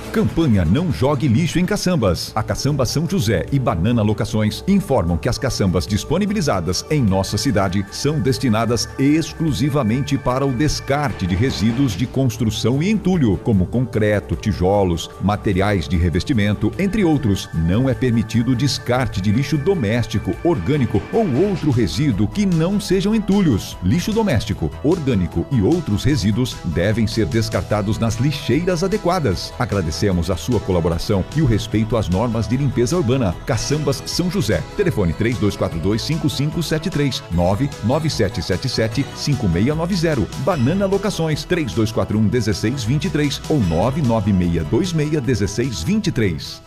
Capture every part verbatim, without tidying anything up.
Campanha Não Jogue Lixo em Caçambas. A Caçamba São José e Banana Locações informam que as caçambas disponibilizadas em nossa cidade são destinadas exclusivamente para o descarte de resíduos de construção e entulho, como concreto, tijolos, materiais de revestimento, entre outros. Não é permitido o descarte de lixo doméstico, orgânico ou outro resíduo que não sejam entulhos. Lixo doméstico, orgânico e outros resíduos devem ser descartados nas lixeiras adequadas. Agradecemos a sua colaboração e o respeito às normas de limpeza urbana. Caçambas São José. Telefone três dois quatro dois, cinco cinco sete três, nove nove sete sete sete, cinco seis nove zero. Banana Locações três dois quatro um, um seis dois três ou nove nove seis dois seis, um seis dois três.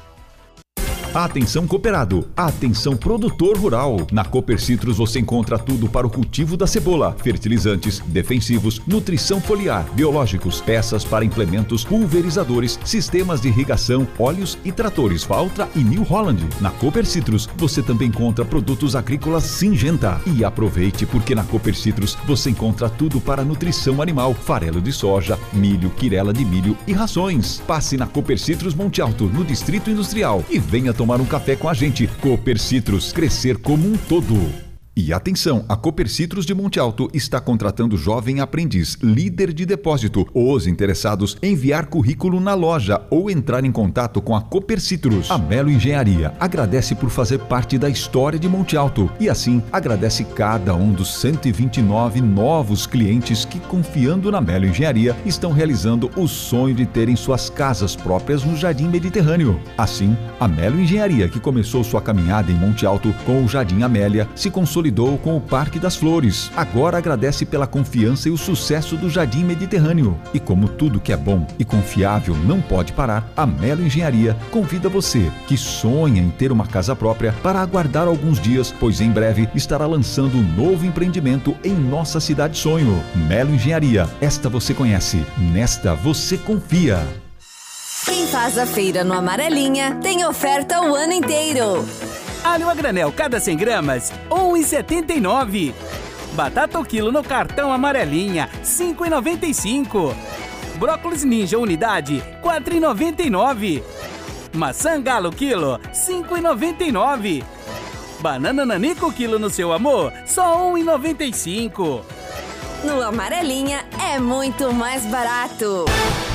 Atenção cooperado, atenção produtor rural. Na Cooper Citrus você encontra tudo para o cultivo da cebola: fertilizantes, defensivos, nutrição foliar, biológicos, peças para implementos, pulverizadores, sistemas de irrigação, óleos e tratores Valtra e New Holland. Na Cooper Citrus você também encontra produtos agrícolas Syngenta. E aproveite, porque na Cooper Citrus você encontra tudo para nutrição animal: farelo de soja, milho, quirela de milho e rações. Passe na Cooper Citrus Monte Alto, no Distrito Industrial, e venha tomar um café com a gente. Cooper Citrus, crescer como um todo. E atenção, a Cooper Citrus de Monte Alto está contratando jovem aprendiz, líder de depósito. Os interessados, enviar currículo na loja ou entrar em contato com a Cooper Citrus. A Melo Engenharia agradece por fazer parte da história de Monte Alto e assim agradece cada um dos cento e vinte e nove novos clientes que, confiando na Melo Engenharia, estão realizando o sonho de terem suas casas próprias no Jardim Mediterrâneo. Assim, a Melo Engenharia, que começou sua caminhada em Monte Alto com o Jardim Amélia, se consolidou com o Parque das Flores. Agora agradece pela confiança e o sucesso do Jardim Mediterrâneo. E como tudo que é bom e confiável não pode parar, a Melo Engenharia convida você que sonha em ter uma casa própria para aguardar alguns dias, pois em breve estará lançando um novo empreendimento em nossa cidade sonho. Melo Engenharia, esta você conhece, nesta você confia. Quem faz a feira no Amarelinha tem oferta o ano inteiro. Alho a granel cada cem gramas, um real e setenta e nove centavos. Batata o quilo no cartão Amarelinha, cinco reais e noventa e cinco centavos. Brócolis Ninja unidade, quatro reais e noventa e nove centavos. Maçã Galo quilo, cinco reais e noventa e nove centavos. Banana Nanico quilo no seu amor, só um real e noventa e cinco centavos. No Amarelinha é muito mais barato.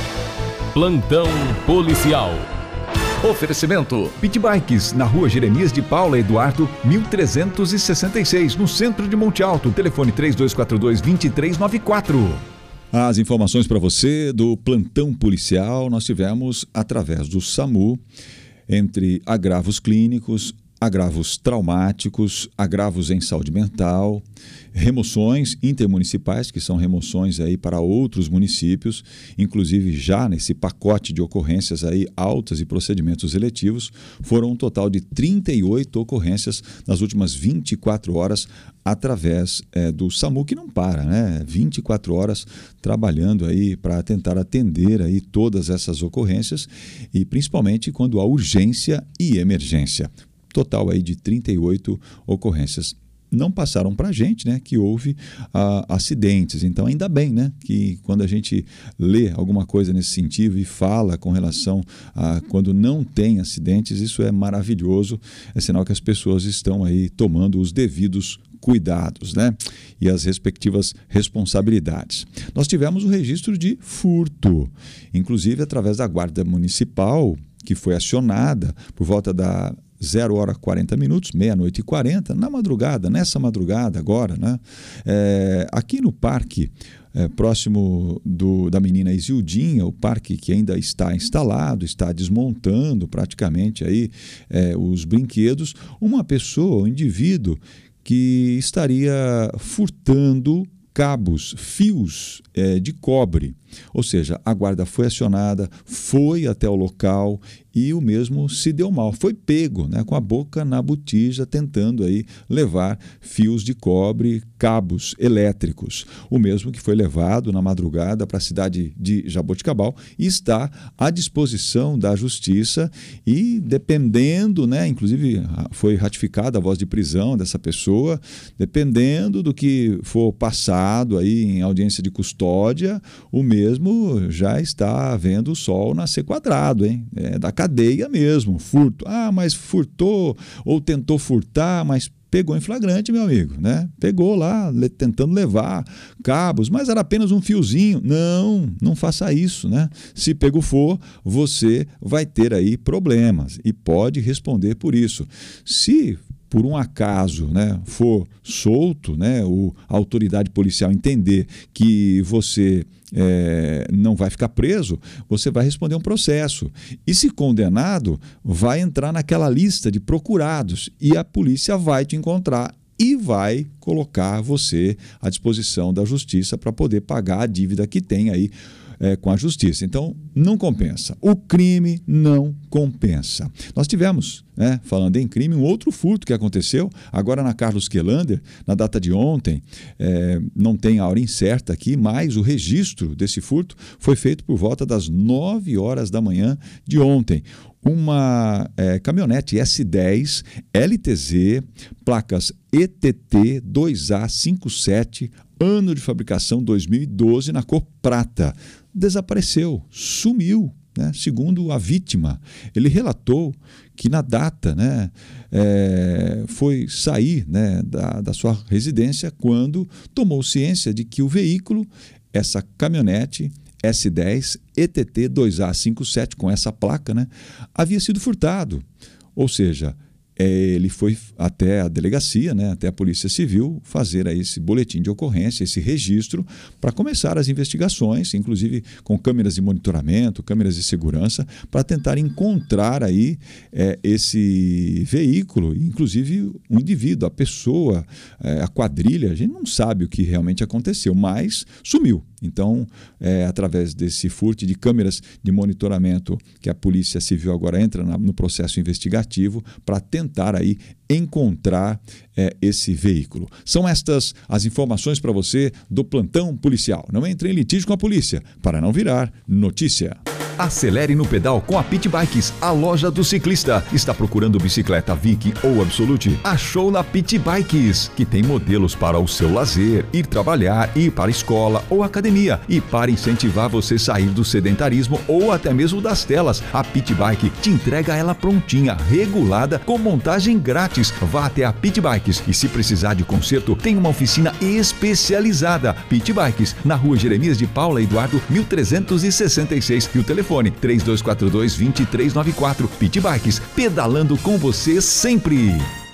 Plantão policial. Oferecimento Pit Bikes, na rua Jeremias de Paula Eduardo, mil trezentos e sessenta e seis, no centro de Monte Alto. Telefone três dois quatro dois, dois três nove quatro. As informações para você do plantão policial nós tivemos através do SAMU, entre agravos clínicos, agravos traumáticos, agravos em saúde mental, remoções intermunicipais, que são remoções aí para outros municípios, inclusive já nesse pacote de ocorrências aí altas e procedimentos eletivos, foram um total de trinta e oito ocorrências nas últimas vinte e quatro horas através é, do SAMU, que não para, né? vinte e quatro horas trabalhando aí para tentar atender aí todas essas ocorrências e principalmente quando há urgência e emergência. Total aí de trinta e oito ocorrências. Não passaram para a gente, né, que houve ah, acidentes. Então, ainda bem, né, que quando a gente lê alguma coisa nesse sentido e fala com relação a quando não tem acidentes, isso é maravilhoso. É sinal que as pessoas estão aí tomando os devidos cuidados, né, e as respectivas responsabilidades. Nós tivemos o registro de furto, inclusive através da Guarda Municipal, que foi acionada por volta da zero hora quarenta minutos, meia-noite e quarenta, na madrugada, nessa madrugada agora, né? É, aqui no parque, é, próximo do, da menina Isildinha, o parque que ainda está instalado, está desmontando praticamente aí, é, os brinquedos, uma pessoa, um indivíduo que estaria furtando cabos, fios é, de cobre. Ou seja, a guarda foi acionada, foi até o local e o mesmo se deu mal. Foi pego, né, com a boca na botija, tentando aí levar fios de cobre, cabos elétricos. O mesmo que foi levado na madrugada para a cidade de Jaboticabal e está à disposição da justiça e dependendo, né, inclusive foi ratificada a voz de prisão dessa pessoa, dependendo do que for passado aí em audiência de custódia, o mesmo mesmo já está vendo o sol nascer quadrado, hein? É da cadeia mesmo, furto. Ah, mas furtou ou tentou furtar, mas pegou em flagrante, meu amigo, né? Pegou lá, le- tentando levar cabos, mas era apenas um fiozinho. Não, não faça isso, né? Se pego for, você vai ter aí problemas e pode responder por isso. Se por um acaso, né, for solto, né, o, a autoridade policial entender que você é, não vai ficar preso, você vai responder um processo. E se condenado, vai entrar naquela lista de procurados e a polícia vai te encontrar e vai colocar você à disposição da justiça para poder pagar a dívida que tem aí É, com a justiça. Então, não compensa. O crime não compensa. Nós tivemos, né, falando em crime, um outro furto que aconteceu agora na Carlos Quelander, na data de ontem. É, não tem a hora incerta aqui, mas o registro desse furto foi feito por volta das nove horas da manhã de ontem. Uma é, caminhonete S dez L T Z, placas E T T dois A cinquenta e sete, ano de fabricação dois mil e doze, na cor prata. Desapareceu, sumiu, né? Segundo a vítima. Ele relatou que na data, né, é, foi sair, né, da, da sua residência quando tomou ciência de que o veículo, essa caminhonete S dez E T T dois A cinquenta e sete, com essa placa, né, havia sido furtado. Ou seja, ele foi até a delegacia, né, até a Polícia Civil, fazer aí esse boletim de ocorrência, esse registro, para começar as investigações, inclusive com câmeras de monitoramento, câmeras de segurança, para tentar encontrar aí é, esse veículo, inclusive um indivíduo, a pessoa, é, a quadrilha. A gente não sabe o que realmente aconteceu, mas sumiu. Então, é, através desse furto de câmeras de monitoramento que a Polícia Civil agora entra na, no processo investigativo para tentar aí encontrar é, esse veículo. São estas as informações para você do plantão policial. Não entre em litígio com a polícia para não virar notícia. Acelere no pedal com a Pit Bikes, a loja do ciclista. Está procurando bicicleta Viking ou Absolute? Achou na Pit Bikes, que tem modelos para o seu lazer, ir trabalhar, ir para a escola ou academia. E para incentivar você a sair do sedentarismo ou até mesmo das telas, a Pit Bike te entrega ela prontinha, regulada, com montagem grátis. Vá até a Pit Bikes e, se precisar de conserto, tem uma oficina especializada. Pit Bikes, na rua Jeremias de Paula Eduardo, mil trezentos e sessenta e seis, e o telefone três dois quatro dois, dois três nove quatro. Pit Bikes, pedalando com você sempre.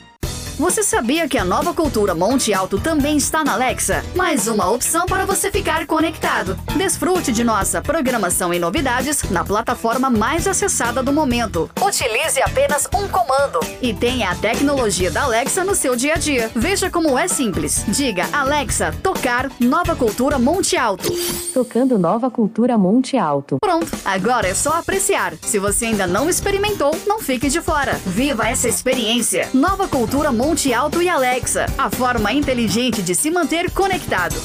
Você sabia que a Nova Cultura Monte Alto também está na Alexa? Mais uma opção para você ficar conectado. Desfrute de nossa programação e novidades na plataforma mais acessada do momento. Utilize apenas um comando e tenha a tecnologia da Alexa no seu dia a dia. Veja como é simples. Diga: Alexa, tocar Nova Cultura Monte Alto. Tocando Nova Cultura Monte Alto. Pronto, agora é só apreciar. Se você ainda não experimentou, não fique de fora. Viva essa experiência. Nova Cultura Monte Monte Alto e Alexa, a forma inteligente de se manter conectado.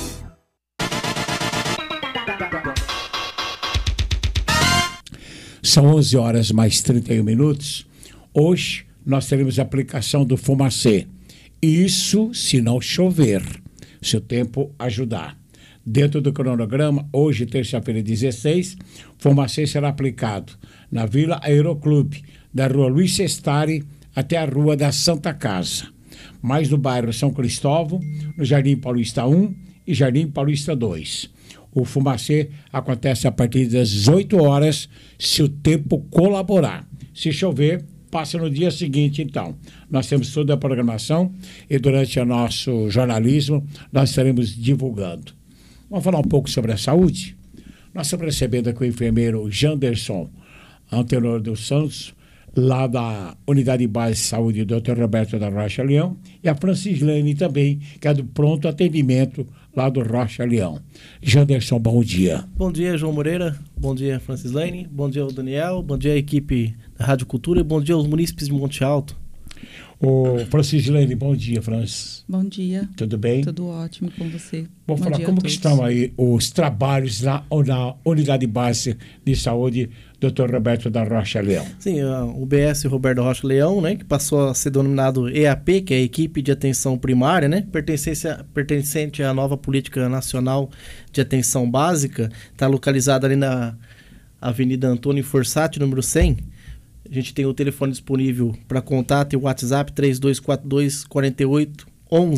São onze horas mais trinta e um minutos. Hoje nós teremos a aplicação do Fumacê. Isso se não chover, se o tempo ajudar. Dentro do cronograma, hoje, terça-feira, dezesseis, Fumacê será aplicado na Vila Aeroclube, da rua Luiz Sestari até a Rua da Santa Casa, mais no bairro São Cristóvão, no Jardim Paulista um e Jardim Paulista dois. O Fumacê acontece a partir das dezoito horas, se o tempo colaborar. Se chover, passa no dia seguinte, então. Nós temos toda a programação e durante o nosso jornalismo nós estaremos divulgando. Vamos falar um pouco sobre a saúde? Nós estamos recebendo aqui o enfermeiro Janderson Antenor dos Santos, lá da Unidade Base de Saúde, doutor Roberto da Rocha Leão, e a Francislane também, que é do pronto atendimento lá do Rocha Leão. Janderson, bom dia. Bom dia, João Moreira. Bom dia, Francislane. Bom dia ao Daniel. Bom dia à equipe da Rádio Cultura e bom dia aos munícipes de Monte Alto. Ô, Francislene, bom dia, Francis. Bom dia. Tudo bem? Tudo ótimo com você. Vamos falar como que estão aí os trabalhos na, na Unidade Básica de Saúde, doutor Roberto da Rocha Leão. Sim, o U B S Roberto da Rocha Leão, né, que passou a ser denominado E A P, que é a Equipe de Atenção Primária, né, pertencente, a, pertencente à nova Política Nacional de Atenção Básica, está localizada ali na Avenida Antônio Forsatti, número cem. A gente tem o telefone disponível para contato e o WhatsApp três dois quatro dois, quatro oito um um.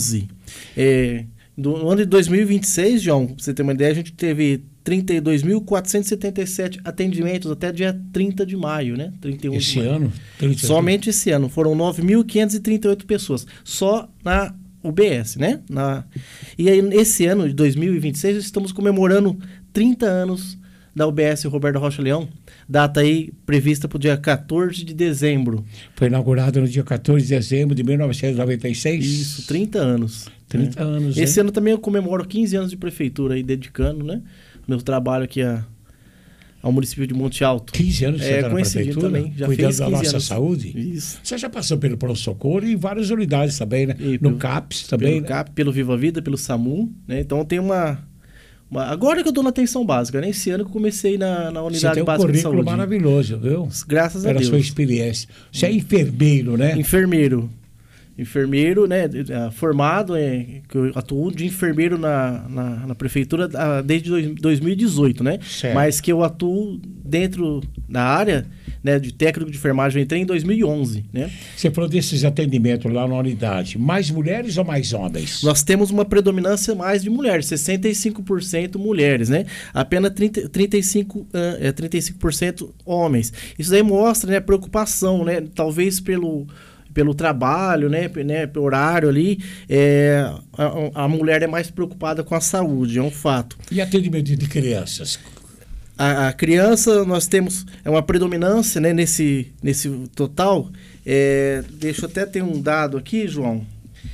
É, no ano de dois mil e vinte e seis, João, para você ter uma ideia, a gente teve trinta e dois mil quatrocentos e setenta e sete atendimentos até dia trinta de maio, né? trinta e um esse de maio. ano? trinta Somente esse ano. Foram nove mil quinhentas e trinta e oito pessoas. Só na U B S, né? Na... E aí, esse ano de dois mil e vinte e seis, estamos comemorando trinta anos da U B S Roberto Rocha Leão, data aí prevista para o dia quatorze de dezembro. Foi inaugurado no dia quatorze de dezembro de mil novecentos e noventa e seis? Isso, trinta anos. trinta né? anos, Esse hein? ano também eu comemoro quinze anos de prefeitura aí, dedicando, né, meu trabalho aqui a, ao município de Monte Alto. quinze anos você é, está na prefeitura? Também, já cuidando fez da nossa anos. saúde? Isso. Você já passou pelo pronto-socorro e várias unidades também, né? E no pelo, CAPS também, pelo né? CAP, pelo Viva Vida, pelo SAMU, né? Então tem uma... Agora que eu estou na atenção básica, né? Esse ano que eu comecei na, na unidade Você tem um básica de saúde. currículo maravilhoso, viu? Graças a Pela Deus. sua experiência. Você é enfermeiro, né? Enfermeiro. Enfermeiro, né? Formado, é, que eu atuo de enfermeiro na, na, na prefeitura desde dois mil e dezoito, né? Certo. Mas que eu atuo dentro da área, né, de técnico de enfermagem, eu entrei em dois mil e onze, né? Você falou desses atendimentos lá na unidade. Mais mulheres ou mais homens? Nós temos uma predominância mais de mulheres, sessenta e cinco por cento mulheres, né? Apenas trinta, trinta e cinco, uh, trinta e cinco por cento homens. Isso daí mostra, né, a preocupação, né? Talvez pelo... pelo trabalho, né, né, pelo horário ali, é, a, a mulher é mais preocupada com a saúde, é um fato. E atendimento de crianças? A, a criança, nós temos é uma predominância, né, nesse, nesse total. É, deixa eu até ter um dado aqui, João.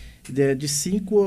De cinco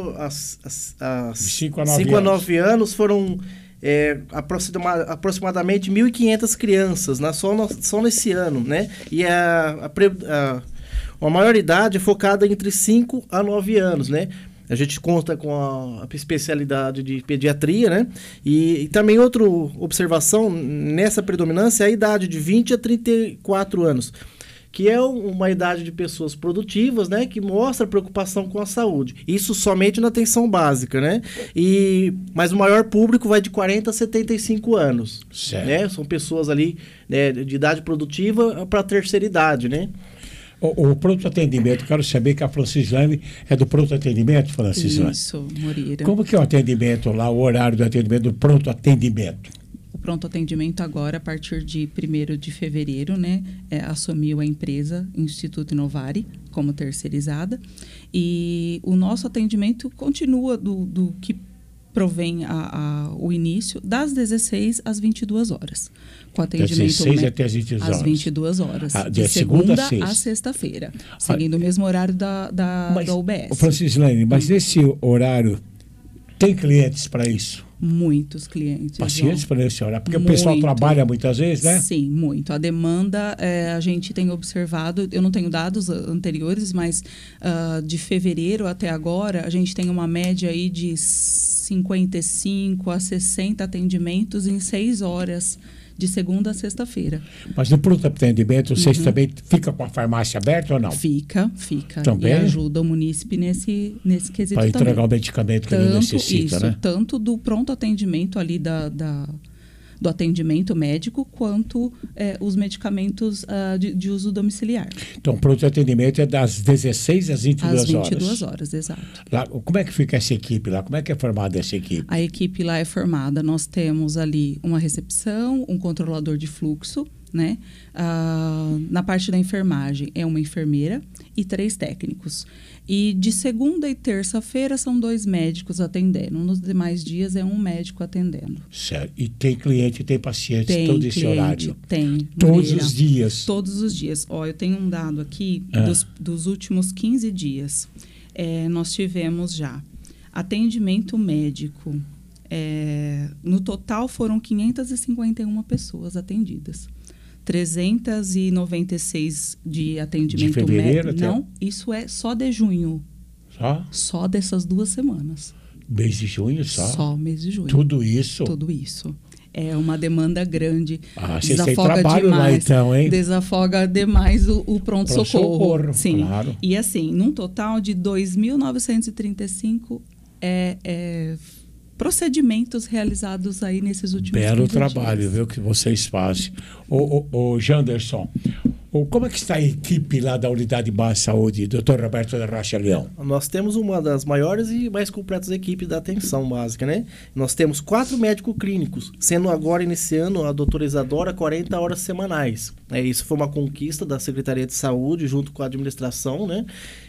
a nove anos foram é, aproxima, aproximadamente mil e quinhentas crianças, né, só, no, só nesse ano, né? E a, a, a a maioridade é focada entre cinco a nove anos, né? A gente conta com a, a especialidade de pediatria, né? E, e também outra observação nessa predominância é a idade de vinte a trinta e quatro anos, que é uma idade de pessoas produtivas, né? Que mostra preocupação com a saúde. Isso somente na atenção básica, né? E, mas o maior público vai de quarenta a setenta e cinco anos. Certo. Né? São pessoas ali, né, de idade produtiva para a terceira idade, né? O, o pronto atendimento, quero saber que a Francislene é do pronto atendimento, Francislene. Isso, Moreira. Como que é o atendimento lá, o horário do atendimento, do pronto atendimento? O pronto atendimento agora, a partir de primeiro de fevereiro, né, é, assumiu a empresa Instituto Inovari como terceirizada, e o nosso atendimento continua do, do que provém a, a, o início das dezesseis às vinte e duas horas. Com atendimento dezesseis até as vinte e duas horas. Às vinte e duas horas. Ah, de de segunda, segunda a a sexta-feira. Seguindo ah, o mesmo horário da, da, mas, da U B S. Francislene, mas hum. nesse horário tem clientes para isso? Muitos clientes. Pacientes para esse horário? Porque muito. O pessoal trabalha muitas vezes, né? Sim, muito. A demanda, é, a gente tem observado, eu não tenho dados anteriores, mas uh, de fevereiro até agora, a gente tem uma média aí de cinquenta e cinco a sessenta atendimentos em seis horas, de segunda a sexta-feira. Mas no pronto atendimento, vocês uhum. também ficam com a farmácia aberta ou não? Fica, fica. Também? E ajuda o munícipe nesse, nesse quesito também. Para entregar também. o medicamento que tanto, ele necessita, isso, né? Tanto do pronto atendimento ali da... da do atendimento médico, quanto é, os medicamentos uh, de, de uso domiciliar. Então, o pronto atendimento é das dezesseis às vinte e duas horas. Às vinte e duas horas, exato. Lá, como é que fica essa equipe lá? Como é que é formada essa equipe? A equipe lá é formada, nós temos ali uma recepção, um controlador de fluxo, né? Ah, na parte da enfermagem é uma enfermeira e três técnicos. E de segunda e terça-feira são dois médicos atendendo. Nos demais dias é um médico atendendo. Certo. E tem cliente, tem paciente tem todo esse cliente, horário? Tem. Todos Moreira, os dias? Todos os dias. Ó, eu tenho um dado aqui ah. dos, dos últimos quinze dias. É, nós tivemos já atendimento médico. É, no total foram quinhentas e cinquenta e uma pessoas atendidas. trezentos e noventa e seis de atendimento De fevereiro médico. até... Não, isso é só de junho. Só? Só dessas duas semanas. Mês de junho só? Só mês de junho. Tudo isso? Tudo isso. É uma demanda grande. Ah, vocês têm trabalho demais, lá então, hein? Desafoga demais o, o pronto-socorro. Pronto-socorro, sim. Claro. E assim, num total de dois mil novecentos e trinta e cinco é, é, procedimentos realizados aí nesses últimos Belo quinze trabalho, dias. viu, que vocês fazem. Ô, ô, ô Janderson, ô, como é que está a equipe lá da Unidade Básica de Saúde, doutor Roberto da Rocha Leão? Nós temos uma das maiores e mais completas equipes da atenção básica, né? Nós temos quatro médicos clínicos, sendo agora iniciando a doutora Isadora quarenta horas semanais. É, isso foi uma conquista da Secretaria de Saúde junto com a administração, né?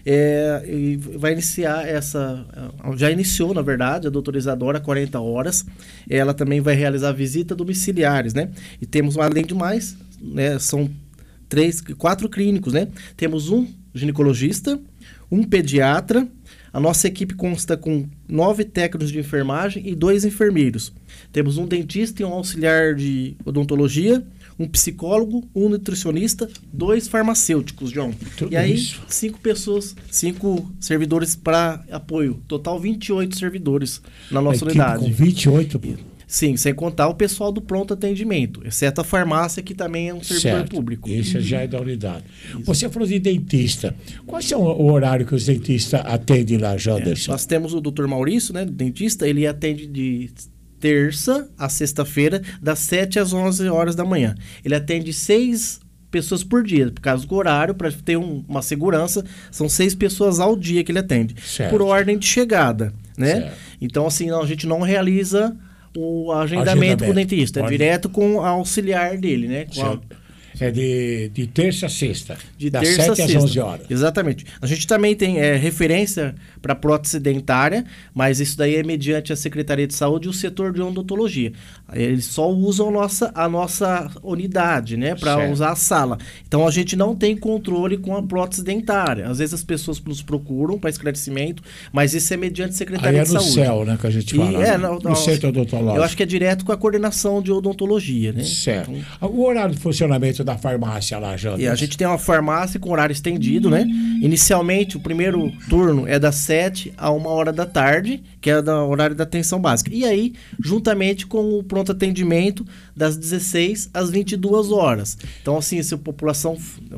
É, e vai iniciar essa... Já iniciou, na verdade, a doutora Isadora quarenta horas. Ela também vai realizar visita domiciliares, né? E temos, além de mais, né, são três, quatro clínicos, né? Temos um ginecologista, um pediatra. A nossa equipe consta com nove técnicos de enfermagem e dois enfermeiros. Temos um dentista e um auxiliar de odontologia, um psicólogo, um nutricionista, dois farmacêuticos, João. Tudo e aí, isso. cinco pessoas, cinco servidores para apoio. Total, vinte e oito servidores na nossa a equipe unidade. Com vinte e oito? Sim, sem contar o pessoal do pronto atendimento, exceto a farmácia, que também é um servidor certo. público. Esse já é da unidade. Isso. Você falou de dentista. Qual é o horário que os dentistas atendem lá, Janderson? É, nós temos o doutor Maurício, né, dentista, ele atende de terça a sexta-feira, das sete às onze horas da manhã. Ele atende seis pessoas por dia, por causa do horário, para ter um, uma segurança, são seis pessoas ao dia que ele atende, certo. Por ordem de chegada, né? Certo. Então, assim, não, a gente não realiza o agendamento, agendamento. com o dentista, é Pode. direto com a auxiliar dele, né? Com a... É de, de terça a sexta, de das terça sete a às sexta. onze horas. Exatamente. A gente também tem é, referência para prótese dentária, mas isso daí é mediante a Secretaria de Saúde e o setor de odontologia. Eles só usam a nossa, a nossa unidade, né, para usar a sala. Então a gente não tem controle com a prótese dentária. Às vezes as pessoas nos procuram para esclarecimento, mas isso é mediante a Secretaria Aí é de Saúde. no céu, né, que a gente fala. E, é, no, no, no centro odontológico. Eu acho que é direto com a coordenação de odontologia, né? Certo. Então, o horário de funcionamento da farmácia lá, Janderson? E a gente tem uma farmácia com horário estendido, né? Inicialmente, o primeiro turno é das sete a uma hora da tarde, que é o horário da atenção básica. E aí, juntamente com o pronto atendimento, das dezesseis às vinte e duas horas. Então, assim, se a população,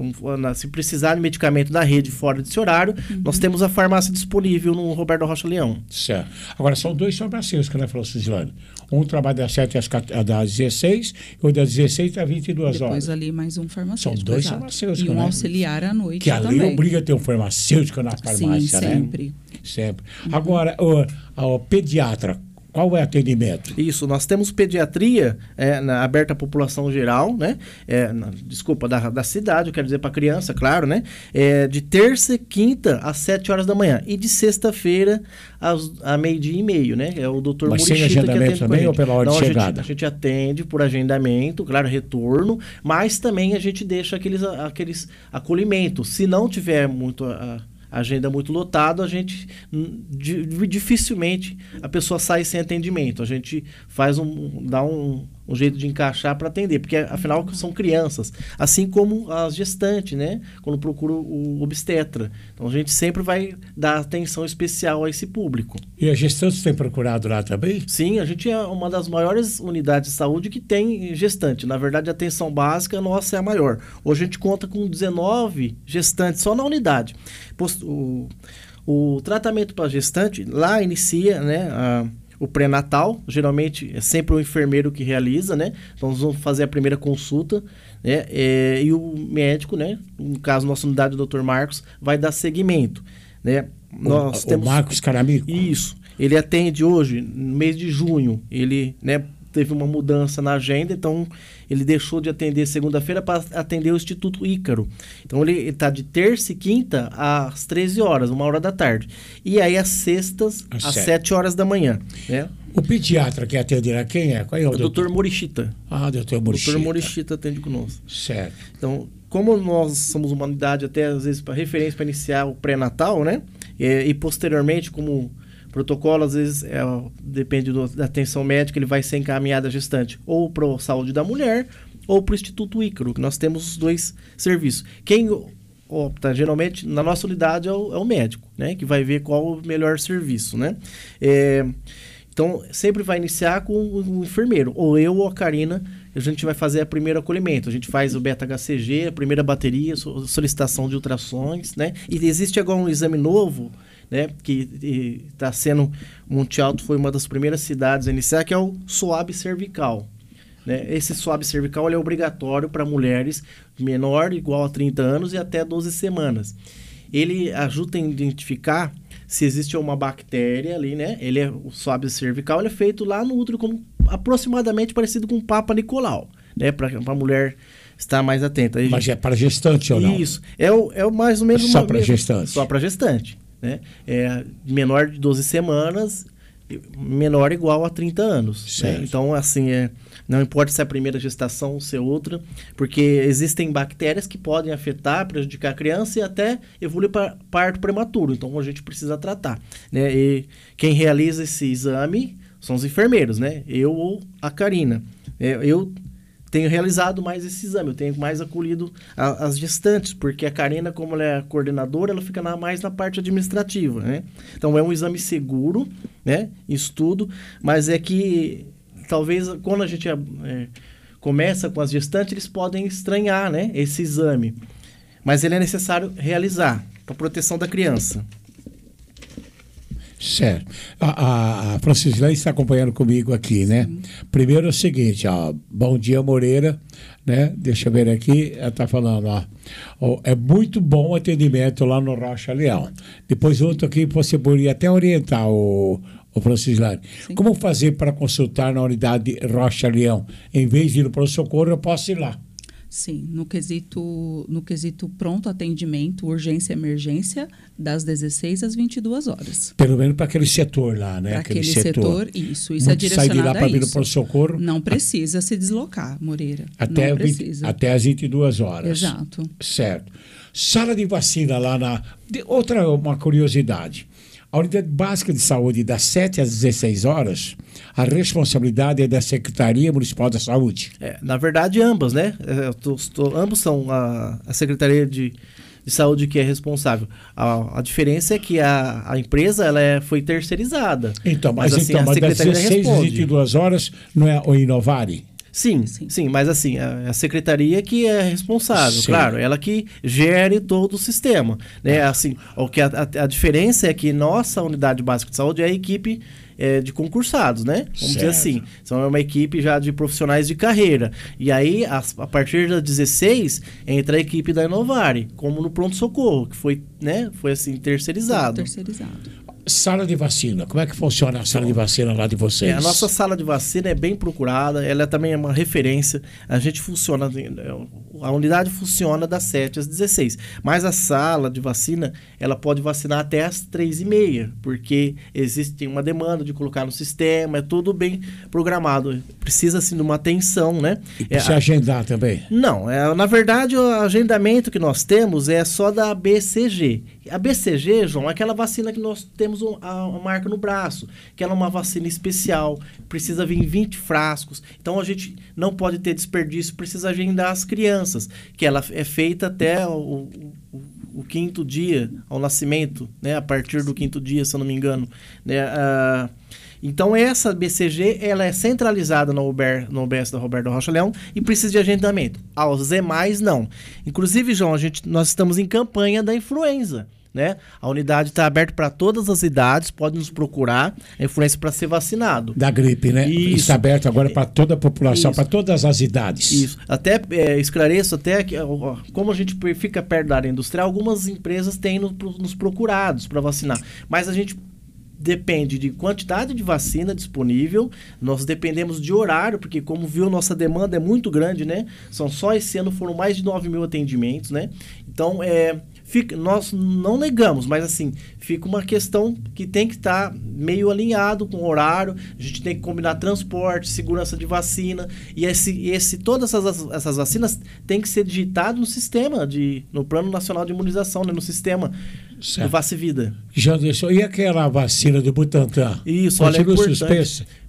se precisar de medicamento da rede fora desse horário, uhum. nós temos a farmácia disponível no Roberto Rocha Leão. Certo. Agora, são dois farmacêuticos, né, falou Suzilane? Um trabalha das sete às dezesseis e o das dezesseis às vinte e duas horas. Depois ali mais um farmacêutico. São dois exato. farmacêuticos, E um né? auxiliar à noite que a também. lei obriga a ter um farmacêutico na farmácia, Sim, né? sempre. Sempre. Uhum. Agora, o, o pediatra, qual é o atendimento? Isso, nós temos pediatria é, na, aberta à população geral, né? É, na, desculpa, da, da cidade, eu quero dizer para criança, claro, né? É, de terça e quinta às sete horas da manhã e de sexta-feira às, a meio-dia e meio, né? É o doutor Mas Murichita sem agendamento também ou pela hora Não, de a chegada? Gente, a gente atende por agendamento, claro, retorno, mas também a gente deixa aqueles, aqueles acolhimentos. Se não tiver muito... A, agenda muito lotada, a gente dificilmente a pessoa sai sem atendimento. A gente faz um, dá um, um jeito de encaixar para atender, porque afinal são crianças, assim como as gestantes, né? Quando procura o obstetra. Então a gente sempre vai dar atenção especial a esse público. E a gestante tem procurado lá também? Sim, a gente é uma das maiores unidades de saúde que tem gestante. Na verdade, a atenção básica nossa é a maior. Hoje a gente conta com dezenove gestantes só na unidade. O, o tratamento para gestante lá inicia, né, a, o pré-natal, geralmente é sempre o enfermeiro que realiza, né? Então nós vamos fazer a primeira consulta, né? É, e o médico, né, no caso nossa unidade, o doutor Marcos, vai dar seguimento, né? O, nós o temos Marcos Caramico. Isso. Ele atende hoje, no mês de junho, ele, né, teve uma mudança na agenda, então ele deixou de atender segunda-feira para atender o Instituto Ícaro. Então ele está de terça e quinta às treze horas, uma hora da tarde. E aí às sextas, às, às sete horas da manhã. Né? O pediatra que atende lá, quem é? Qual é o, o doutor Murichita. Ah, doutor Murichita. doutor Murichita atende conosco. Certo. Então, como nós somos uma unidade até às vezes para referência para iniciar o pré-natal, né? E, e posteriormente, como protocolo, às vezes, é, depende do, da atenção médica, ele vai ser encaminhado a gestante ou para a saúde da mulher ou para o Instituto Ícaro, que nós temos os dois serviços. Quem opta, geralmente, na nossa unidade é o, é o médico, né? Que vai ver qual o melhor serviço, né? É, então, sempre vai iniciar com o enfermeiro, ou eu ou a Karina, a gente vai fazer o primeiro acolhimento. A gente faz o beta-H C G, a primeira bateria, solicitação de ultrassons, né? E existe agora um exame novo, né? Que está sendo... Monte Alto foi uma das primeiras cidades a iniciar, que é o SWAB cervical. Né? Esse SWAB cervical ele é obrigatório para mulheres menor igual a trinta anos e até doze semanas. Ele ajuda a identificar se existe uma bactéria ali, né? Ele é, o SWAB cervical ele é feito lá no útero, como, aproximadamente parecido com o Papa Nicolau, né? Para a mulher estar mais atenta. Aí, mas é para gestante ou não? Isso. É, o, é o mais ou menos... Só para gestante. Só para gestante. Né? É menor de doze semanas, menor igual a trinta anos. Né? Então, assim, é, não importa se é a primeira gestação ou se é outra, porque existem bactérias que podem afetar, prejudicar a criança e até evoluir para parto prematuro. Então, a gente precisa tratar. Né? E quem realiza esse exame são os enfermeiros, né? Eu ou a Karina. É, eu tenho realizado mais esse exame, eu tenho mais acolhido a, as gestantes, porque a Karina, como ela é a coordenadora, ela fica na, mais na parte administrativa, né? Então, é um exame seguro, né? Estudo, mas é que talvez quando a gente é, começa com as gestantes, eles podem estranhar, né? Esse exame. Mas ele é necessário realizar para proteção da criança. Certo. A, a Francislane está acompanhando comigo aqui, né? Sim. Primeiro é o seguinte, ó, bom dia, Moreira, né? Deixa eu ver aqui, ela está falando, ó, ó, é muito bom o atendimento lá no Rocha Leão. Depois outro aqui, você poderia até orientar o, o Francislane. Como fazer para consultar na unidade Rocha Leão? Em vez de ir para o socorro, eu posso ir lá. Sim, no quesito, no quesito pronto atendimento, urgência e emergência, das dezesseis às vinte e duas horas. Pelo menos para aquele setor lá, né? Para aquele, aquele setor, setor, isso. Isso Muito é direcionado sai de lá a para vir isso. para o socorro. Não precisa a... se deslocar, Moreira. Até, Não vinte, precisa. até às vinte e duas horas. Exato. Certo. Sala de vacina lá na... De, outra uma curiosidade. A unidade básica de saúde, das sete às dezesseis horas, a responsabilidade é da Secretaria Municipal da Saúde. É, na verdade, ambas, né? Eu tô, tô, ambos são a, a Secretaria de, de Saúde que é responsável. A, a diferença é que a, a empresa ela é, foi terceirizada. Então, mas, mas, assim, então, a mas das dezesseis às vinte e duas horas não é o Inovari? Sim, sim, sim, mas assim, a, a secretaria que é responsável, sim. Claro, ela que gere todo o sistema, né? Assim, o que a, a, a diferença é que nossa unidade básica de saúde é a equipe é, de concursados, né? Vamos certo. dizer assim, são uma equipe já de profissionais de carreira. E aí, a, a partir das dezesseis, entra a equipe da Inovari, como no pronto-socorro, que foi, né, foi assim, terceirizado. Foi terceirizado. Sala de vacina, como é que funciona a sala de vacina lá de vocês? É, a nossa sala de vacina é bem procurada, ela também é uma referência. A gente funciona, a unidade funciona das sete às dezesseis, mas a sala de vacina, ela pode vacinar até às três e meia, porque existe uma demanda de colocar no sistema, é tudo bem programado. Precisa, assim, de uma atenção, né? E precisa é, agendar também? Não, é, na verdade, o agendamento que nós temos é só da B C G. A B C G, João, é aquela vacina que nós temos a, a marca no braço, que ela é uma vacina especial, precisa vir em vinte frascos, então a gente não pode ter desperdício, precisa agendar as crianças, que ela é feita até o, o, o quinto dia, ao nascimento, né, a partir do quinto dia, se eu não me engano, né, uh, então essa B C G, ela é centralizada no, Uber, no U B S da Roberto Rocha Leão e precisa de agendamento. Aos demais, não. Inclusive, João, a gente, nós estamos em campanha da influenza, né? A unidade está aberta para todas as idades, pode nos procurar, a influenza para ser vacinado. Da gripe, né? Isso. Está aberto agora para toda a população, para todas as idades. Isso. Até é, esclareço até que, ó, como a gente fica perto da área industrial, algumas empresas têm nos, nos procurados para vacinar, mas a gente depende de quantidade de vacina disponível, nós dependemos de horário, porque como viu, nossa demanda é muito grande, né? São só esse ano foram mais de nove mil atendimentos, né? Então, é, fica, nós não negamos, mas assim, fica uma questão que tem que estar tá meio alinhado com o horário, a gente tem que combinar transporte, segurança de vacina, e esse, esse, todas essas, essas vacinas têm que ser digitadas no sistema, de, no Plano Nacional de Imunização, né? No sistema certo. Do Vacivida. Já deixou. E aquela vacina do Butantan? Isso, olha, é importante. Suspensa?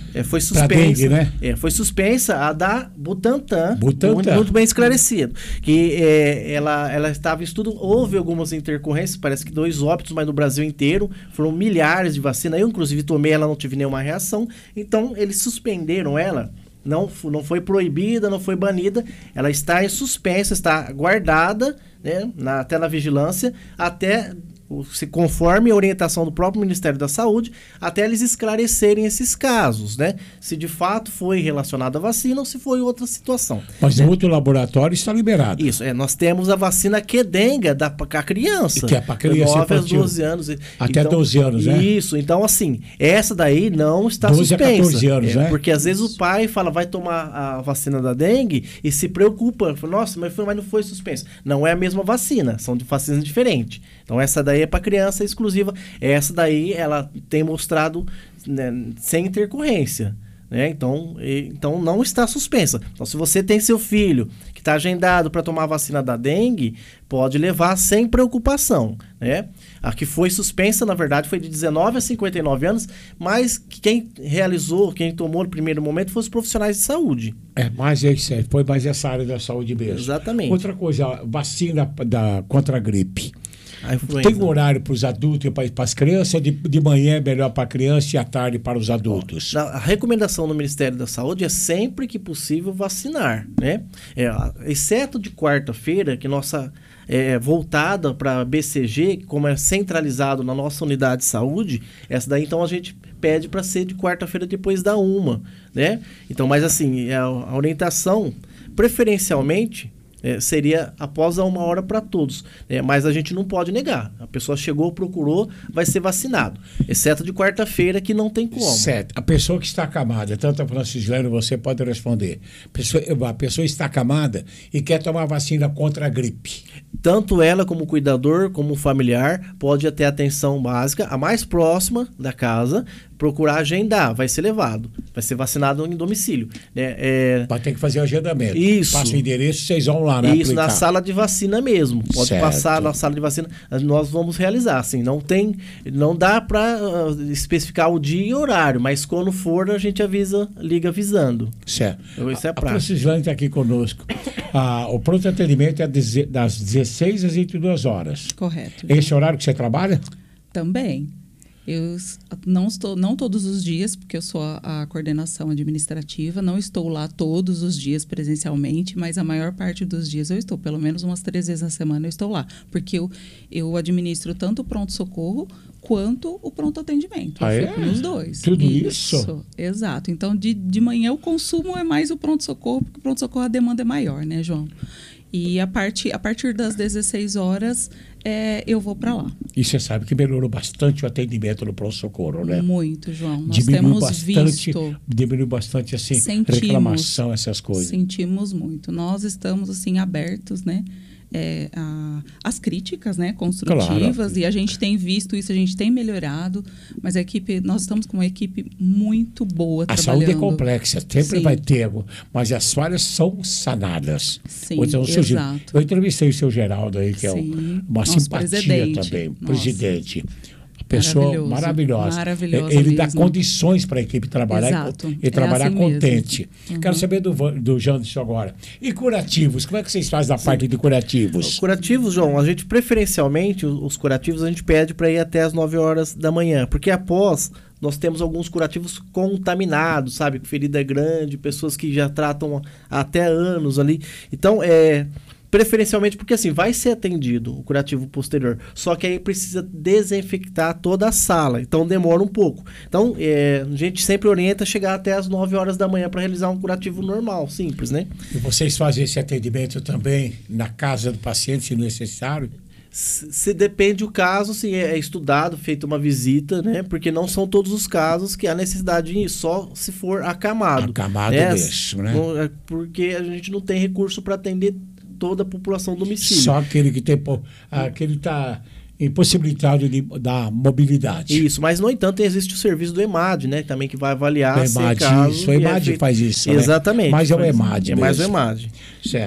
É, foi suspensa. dengue, né? É, foi suspensa a da Butantan. Butantan. Muito, muito bem esclarecido. Que é, ela, ela estava em estudo, houve algumas intercorrências, parece que dois óbitos, mas no Brasil inteiro foram milhares de vacinas. Eu, inclusive, tomei, ela não tive nenhuma reação. Então, eles suspenderam ela. Não, não foi proibida, não foi banida. Ela está em suspensa, está guardada, né, na, até na vigilância, até se conforme a orientação do próprio Ministério da Saúde, até eles esclarecerem esses casos, né? Se de fato foi relacionado à vacina ou se foi outra situação. Mas né? no outro laboratório está liberado. Isso, é, nós temos a vacina Qdenga da para criança. Que é para criança nove a infantil. doze anos. Até então, doze anos, né? Isso, então assim, essa daí não está doze suspensa. a catorze anos, é, né? Porque às vezes o pai fala, vai tomar a vacina da dengue e se preocupa. Fala, nossa, mas, foi, mas não foi suspensa. Não é a mesma vacina, são de vacinas diferentes. Então essa daí é para criança exclusiva. Essa daí ela tem mostrado, né, sem intercorrência. Né? Então, e, então não está suspensa. Então se você tem seu filho que está agendado para tomar a vacina da dengue, pode levar sem preocupação. Né? A que foi suspensa, na verdade, foi de dezenove a cinquenta e nove anos, mas quem realizou, quem tomou no primeiro momento, foram os profissionais de saúde. É, mas é isso, foi mais essa área da saúde mesmo. Exatamente. Outra coisa, vacina da, contra a gripe. Tem um horário para os adultos e para as crianças? De, de manhã é melhor para a criança e à tarde para os adultos? A recomendação do Ministério da Saúde é sempre que possível vacinar, né? É, exceto de quarta-feira, que nossa é voltada para B C G, como é centralizado na nossa unidade de saúde, essa daí então a gente pede para ser de quarta-feira depois da uma, né? Então, mas assim, a, a orientação, preferencialmente, É, seria após a uma hora para todos, né? Mas a gente não pode negar. A pessoa chegou, procurou, vai ser vacinado, exceto de quarta-feira, que não tem como. Certo. A pessoa que está acamada, tanto a Francislene, você pode responder. A pessoa, a pessoa está acamada e quer tomar vacina contra a gripe. Tanto ela como o cuidador, como o familiar, pode ir até a atenção básica, a mais próxima da casa, procurar agendar, vai ser levado, vai ser vacinado em domicílio. Né? É... Vai ter que fazer o agendamento. Isso. Passa o endereço, vocês vão lá, né? Isso, aplicar. na sala de vacina mesmo. Pode certo. passar na sala de vacina, nós vamos realizar. Assim, não tem, não dá para uh, especificar o dia e horário, mas quando for a gente avisa, liga avisando. Certo. Então, isso é a prático. Francislene está aqui conosco. Ah, o pronto atendimento é das dezesseis às vinte e duas horas. Correto. Esse horário que você trabalha? Também. Eu não estou, não todos os dias, porque eu sou a, a coordenação administrativa, não estou lá todos os dias presencialmente, mas a maior parte dos dias eu estou, pelo menos umas três vezes na semana eu estou lá, porque eu, eu administro tanto o pronto-socorro quanto o pronto-atendimento. Ah, eu é? fico nos dois. Tudo isso? Isso? Exato. Então, de, de manhã o consumo é mais o pronto-socorro, porque o pronto-socorro a demanda é maior, né, João? E a, parte, a partir das dezesseis horas, é, eu vou para lá. E você sabe que melhorou bastante o atendimento no pronto-socorro, né? Muito, João. Nós diminuiu temos bastante, visto... Diminuiu bastante, assim, sentimos, reclamação, essas coisas. Sentimos muito. Nós estamos, assim, abertos, né? É, a, as críticas, né, construtivas, claro. E a gente tem visto isso, a gente tem melhorado, mas a equipe, nós estamos com uma equipe muito boa a trabalhando. Saúde é complexa, sempre Sim. vai ter, mas as falhas são sanadas. Sim, então, exato. Eu entrevistei o seu Geraldo aí, que Sim. é uma Nosso simpatia presidente. também, Nossa. presidente. Pessoa Maravilhoso, maravilhosa. maravilhosa Ele dá mesmo. condições para a equipe trabalhar Exato. e, e trabalhar é assim contente. Uhum. Quero saber do, do Janderson agora. E curativos? Como é que vocês fazem a parte de curativos? Os curativos, João, a gente preferencialmente, os, os curativos a gente pede para ir até as nove horas da manhã, porque após nós temos alguns curativos contaminados, sabe? Ferida grande, pessoas que já tratam até anos ali. Então, é... preferencialmente porque assim, vai ser atendido o curativo posterior, só que aí precisa desinfectar toda a sala, então demora um pouco. Então, é, a gente sempre orienta a chegar até as nove horas da manhã para realizar um curativo normal, simples, né? E vocês fazem esse atendimento também na casa do paciente, se necessário? Se, se depende do caso, sim, é estudado, feita uma visita, né? Porque não são todos os casos que há necessidade de ir, só se for acamado. Acamado né? mesmo, né? Porque a gente não tem recurso para atender toda a população do domicílio. Só aquele que tem aquele está impossibilitado de, da mobilidade. Isso, mas no entanto existe o serviço do EMAD, né? Também que vai avaliar o EMAD, se caso isso, o EMAD é feito... faz isso. Exatamente. Né? Mas é o faz... EMAD É mesmo. mais o EMAD. Certo.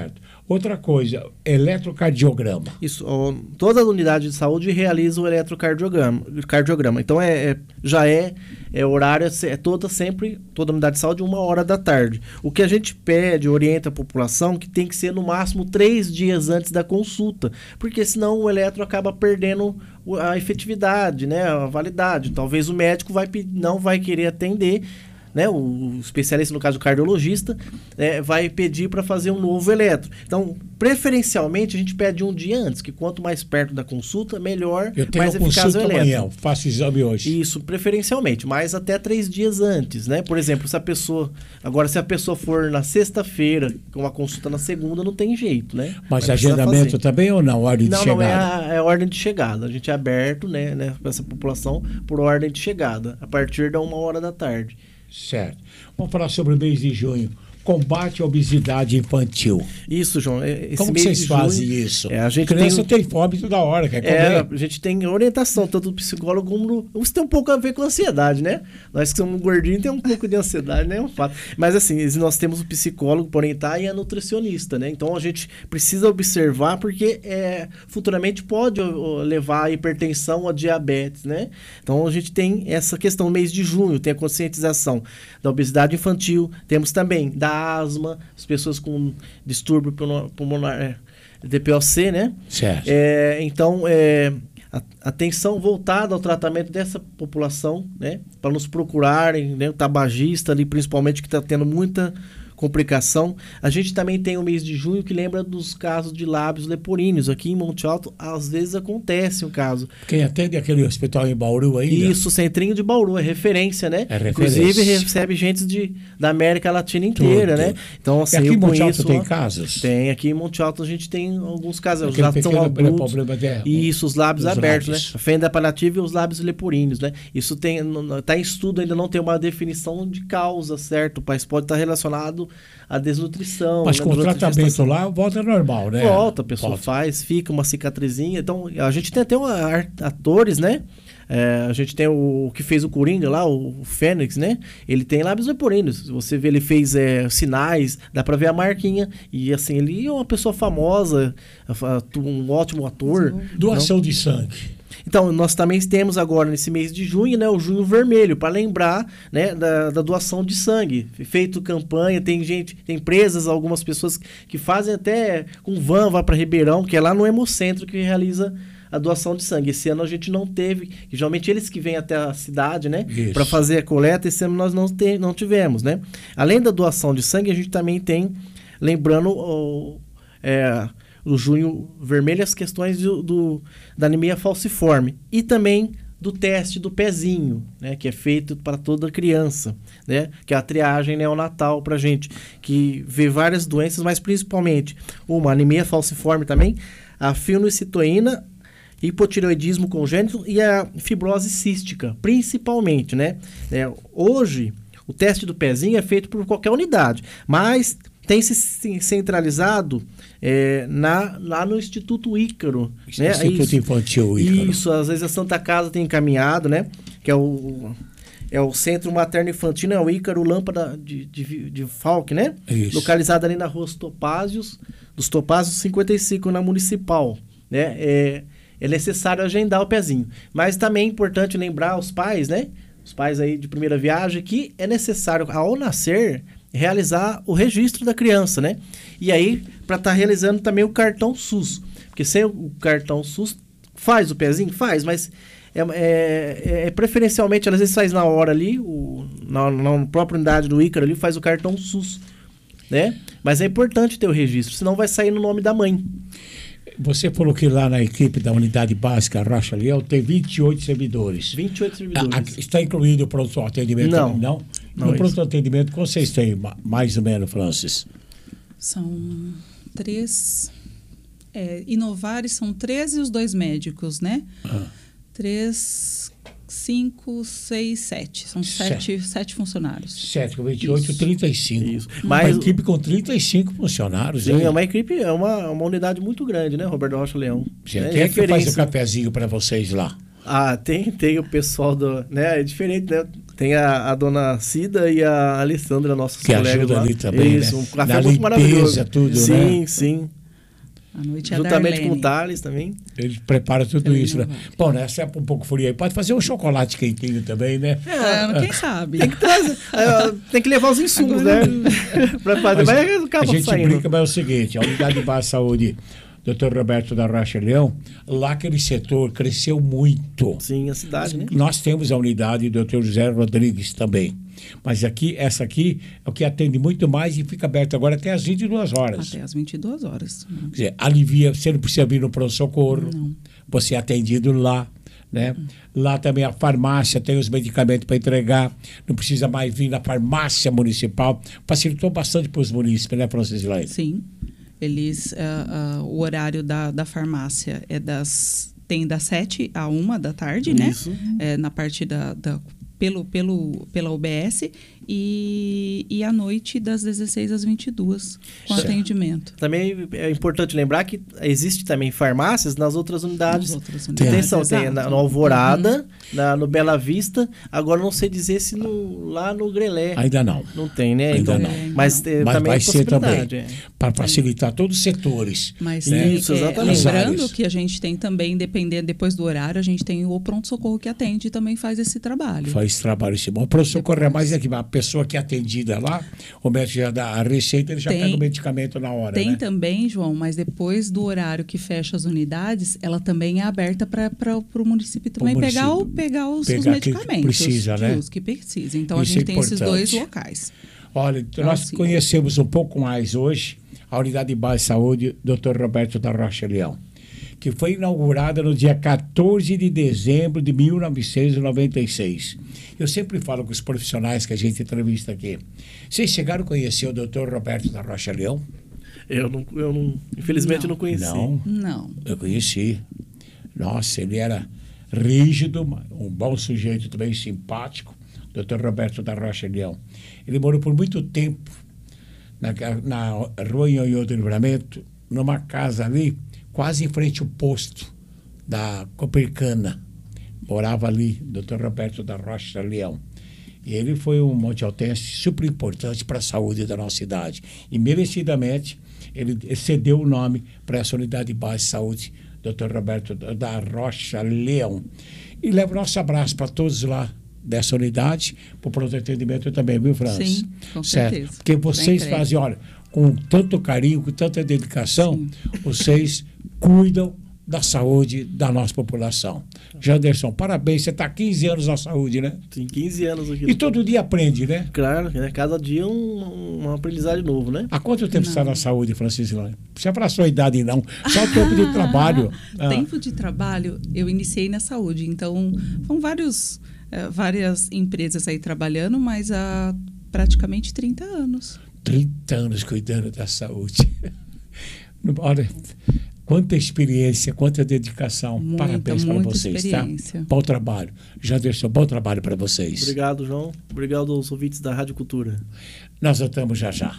Outra coisa, eletrocardiograma. Isso, ó, toda unidade de saúde realiza o eletrocardiograma. Cardiograma. Então, é, é, já é, é horário, é toda sempre, toda unidade de saúde, uma hora da tarde. O que a gente pede, orienta a população, que tem que ser no máximo três dias antes da consulta, porque senão o eletro acaba perdendo a efetividade, né, a validade. Talvez o médico vai, não vai querer atender, né, o especialista, no caso o cardiologista, é, vai pedir para fazer um novo eletro. Então, preferencialmente, a gente pede um dia antes, que quanto mais perto da consulta, melhor, Eu tenho mais eficaz o eletro. Amanhã, faço exame hoje. Isso, preferencialmente, mas até três dias antes, né? Por exemplo, se a pessoa... Agora, se a pessoa for na sexta-feira, com uma consulta na segunda, não tem jeito, né? Mas Vai agendamento fazer. também ou não? Ordem não, de chegada? Não, é a, é a ordem de chegada. A gente é aberto, né, né, para essa população por ordem de chegada, a partir da uma hora da tarde. Certo. Vamos falar sobre o mês de junho. Combate à obesidade infantil. Isso, João. Esse Como que mês vocês de junho, fazem isso? É, a gente criança tem, tem fome toda hora, quer comer. É, a gente tem orientação, tanto do psicólogo como do... Isso tem um pouco a ver com a ansiedade, né? Nós que somos gordinhos tem um pouco de ansiedade, né? É um fato. Mas assim, nós temos o psicólogo para orientar e a nutricionista, né? Então a gente precisa observar porque é, futuramente pode levar a hipertensão, a diabetes, né? Então a gente tem essa questão no mês de junho, tem a conscientização da obesidade infantil, temos também da asma, as pessoas com distúrbio pulmonar, é, D P O C, né? Certo. É, então, é, a, atenção voltada ao tratamento dessa população, né? Para nos procurarem, né? O tabagista ali, principalmente, que está tendo muita complicação. A gente também tem o mês de junho que lembra dos casos de lábios leporíneos. Aqui em Monte Alto, às vezes acontece um caso. Quem atende aquele hospital em Bauru ainda? Isso, Centrinho de Bauru, é referência, né? É referência. Inclusive, recebe gente de, da América Latina inteira, Tudo. né? Então, assim, e aqui eu em Monte conheço, Alto tem ó, casos? Tem, aqui em Monte Alto a gente tem alguns casos. Aquele Os lábios são pequeno agudos. problema de- Isso, os lábios os abertos, lábios. né? A fenda palativa e os lábios leporíneos, né? Isso tem, está em estudo, ainda não tem uma definição de causa, certo? Mas pode estar relacionado à desnutrição. Mas né? com o Durante a tratamento gestação. lá, volta ao normal, né? Volta, a pessoa Volta. faz, fica uma cicatrizinha. Então, a gente tem até uma, ar- atores, né? É, a gente tem o, o que fez o Coringa lá, o, o Fênix, né? Ele tem lábios leporíneos. Se você vê, ele fez é, sinais, dá pra ver a marquinha. E assim, ele é uma pessoa famosa, um ótimo ator. Doação Não? de sangue. Então, nós também temos agora, nesse mês de junho, né, o Junho Vermelho, para lembrar, né, da, da doação de sangue. Feito campanha, tem gente, tem empresas, algumas pessoas que fazem até com van, vai para Ribeirão, que é lá no Hemocentro que realiza a doação de sangue. Esse ano a gente não teve, que geralmente eles que vêm até a cidade, né, para fazer a coleta, esse ano nós não, te, não tivemos, né. Além da doação de sangue, a gente também tem, lembrando, o, é, o Junho Vermelho, as questões do, do, da anemia falciforme e também do teste do pezinho, né, que é feito para toda criança, né, que é a triagem neonatal para gente, que vê várias doenças, mas principalmente uma anemia falciforme também, a fenilcetoína, hipotireoidismo congênito e a fibrose cística, principalmente, né. É, hoje, o teste do pezinho é feito por qualquer unidade, mas tem se centralizado é, na, lá no Instituto Ícaro. Né? Instituto Isso, Infantil Ícaro. Isso, às vezes a Santa Casa tem encaminhado, né? Que é o, é o Centro Materno Infantil, é o Ícaro Lâmpada de, de, de Falck, né? Isso. Localizado ali na rua Topázios, dos Topázios cinquenta e cinco, na Municipal. Né? É, é necessário agendar o pezinho. Mas também é importante lembrar aos pais, né? Os pais aí de primeira viagem, que é necessário, ao nascer, realizar o registro da criança, né? E aí, para estar tá realizando também o cartão SUS. Porque sem o cartão SUS, faz o pezinho? Faz, mas é, é, é preferencialmente, às vezes faz na hora ali, o, na, na própria unidade do Ícaro ali, faz o cartão SUS, né? Mas é importante ter o registro, senão vai sair no nome da mãe. Você falou que lá na equipe da unidade básica Rocha Leão tem vinte e oito servidores. vinte e oito servidores. A, a, está incluído o pronto atendimento? Não. Não? Não, no isso. pronto atendimento, quantos vocês têm, mais ou menos, Francis? São três. É, Inovares são treze e os dois médicos, né? Ah. Três, cinco, seis, sete. São sete, sete. sete funcionários. sete com vinte e oito, Isso. trinta e cinco. Isso. Uma Mas- equipe com trinta e cinco funcionários. Sim, hein? é uma equipe, é uma, uma unidade muito grande, né, Roberto Rocha Leão? Sim, É quem é que faz o referência. cafezinho para vocês lá? Ah, tem, tem o pessoal do... Né, é diferente, né? Tem a, a dona Cida e a Alessandra, nossas que colegas ajuda lá. ali também, Isso, né? um café Na muito limpeza, maravilhoso. tudo, sim, né? sim. A noite é Juntamente Darlene. com o Thales também. Eles preparam tudo Também isso, né? não vai. Bom, nessa época um pouco frio aí. Pode fazer um chocolate quentinho também, né? É, quem sabe? Tem que trazer. é, tem que levar os insumos, Agora- né? pra fazer. Mas Vai a acaba gente saindo. brinca, mas é o seguinte, a Unidade de Base de Saúde doutor Roberto da Rocha Leão, lá aquele setor cresceu muito. Sim, a cidade, né? Nós temos a unidade do doutor José Rodrigues também. Mas aqui, essa aqui é o que atende muito mais e fica aberto agora até às vinte e duas horas. Até às vinte e duas horas. Quer dizer, alivia, você não precisa vir no pronto-socorro, você é atendido lá. Né? Uhum. Lá também a farmácia tem os medicamentos para entregar, não precisa mais vir na farmácia municipal. Facilitou bastante para os munícipes, né, Francislane? Sim. Eles, uh, uh, o horário da, da farmácia é das, tem das sete a uma da tarde, Isso. né? É, na parte da, da pelo, pelo, pela U B S e, e à noite das dezesseis às vinte e duas com Certo. atendimento. Também é importante lembrar que existe também farmácias nas outras unidades. Nas outras Tem, unidades, são, tem exato. na, no Alvorada, Uhum. na, no Bela Vista. Agora não sei dizer se no, lá no Grelé. Ainda não. Não tem, né? Ainda então, não. Mas, é, Mas também vai é ser também, possibilidade, é. para facilitar todos os setores. Mas né? tem, Isso, é, exatamente. lembrando Áreas. que a gente tem também, dependendo depois do horário, a gente tem o pronto-socorro que atende e também faz esse trabalho. Faz trabalho esse bom. O pronto-socorro é mais aqui, a pessoa que é atendida lá, o médico já dá a receita, ele já Tem- pega o medicamento na hora, Tem né? também, João, mas depois do horário que fecha as unidades, ela também é aberta para o município também Pro pegar, o, município pegar os, pegar os aquilo que medicamentos. precisa, de né? uso que precisa. Então Isso a gente é tem esses importante. dois locais. Olha, então nós sim. conhecemos um pouco mais hoje a Unidade de Base de Saúde doutor Roberto da Rocha Leão, que foi inaugurada no dia quatorze de dezembro de mil novecentos e noventa e seis. Eu sempre falo com os profissionais que a gente entrevista aqui. Vocês chegaram a conhecer o doutor Roberto da Rocha Leão? Eu não, eu não, infelizmente Não. não conheci. Não, Não. eu conheci. Nossa, ele era rígido, um bom sujeito também, simpático, doutor Roberto da Rocha Leão. Ele morou por muito tempo na, na rua Nhonhô do Livramento, numa casa ali, quase em frente ao posto da Copercana. Morava ali, doutor Roberto da Rocha Leão. E ele foi um montealtense super importante para a saúde da nossa cidade. E merecidamente, ele cedeu o nome para essa unidade de base de saúde, doutor Roberto da Rocha Leão. E levo nosso abraço para todos lá dessa unidade, para o pronto atendimento também, viu, Francis? Sim, com certo. certeza. Porque vocês Bem fazem, olha, com tanto carinho, com tanta dedicação, Sim. vocês cuidam da saúde da nossa população. Janderson, parabéns, você está há quinze anos na saúde, né? Tem quinze anos aqui. E todo dia aprende, né? Claro, né? Cada dia um, um aprendizado novo, né? Há quanto tempo você está na saúde, Francisco? Não precisa falar a sua idade, não. Só o tempo de trabalho. Ah. Tempo de trabalho, eu iniciei na saúde. Então, são vários, é, várias empresas aí trabalhando, mas há praticamente trinta anos. trinta anos cuidando da saúde. Olha, quanta experiência, quanta dedicação. Muita, Parabéns para vocês, tá? Bom trabalho. Janderson, bom trabalho para vocês. Obrigado, João. Obrigado aos ouvintes da Rádio Cultura. Nós voltamos já já.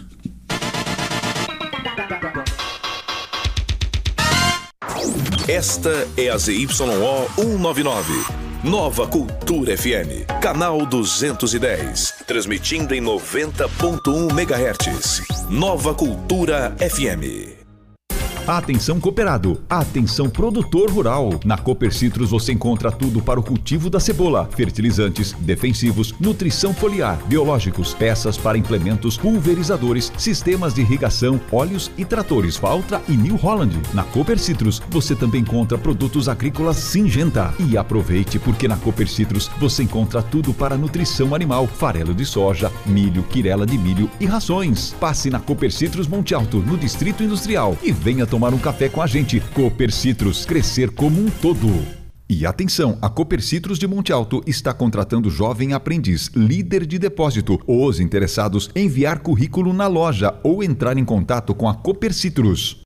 Esta é a Z Y O cento e noventa e nove. Nova Cultura F M, canal duzentos e dez, transmitindo em noventa ponto um megahertz. Nova Cultura F M. Atenção cooperado, atenção produtor rural. Na Cooper Citrus você encontra tudo para o cultivo da cebola, fertilizantes, defensivos, nutrição foliar, biológicos, peças para implementos, pulverizadores, sistemas de irrigação, óleos e tratores Valtra e New Holland. Na Cooper Citrus você também encontra produtos agrícolas Syngenta. E aproveite porque na Cooper Citrus você encontra tudo para nutrição animal, farelo de soja, milho, quirela de milho e rações. Passe na Cooper Citrus Monte Alto, no Distrito Industrial, e venha tomar um café com a gente. Cooper Citrus, crescer como um todo. E atenção, a Cooper Citrus de Monte Alto está contratando jovem aprendiz, líder de depósito. Os interessados, enviar currículo na loja ou entrar em contato com a Cooper Citrus.